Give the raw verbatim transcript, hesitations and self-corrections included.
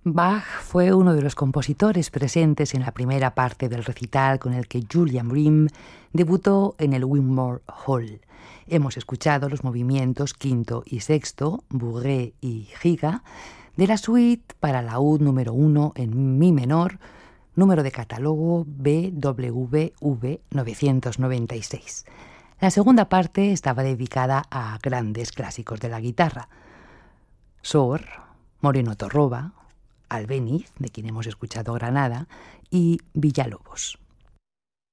Bach fue uno de los compositores presentes en la primera parte del recital con el que Julian Bream debutó en el Wigmore Hall. Hemos escuchado los movimientos quinto y sexto, Bourrée y Giga, de la suite para laúd número uno en mi menor, número de catálogo B W V novecientos noventa y seis. La segunda parte estaba dedicada a grandes clásicos de la guitarra: Sor, Moreno Torroba, Albéniz, de quien hemos escuchado Granada, y Villalobos.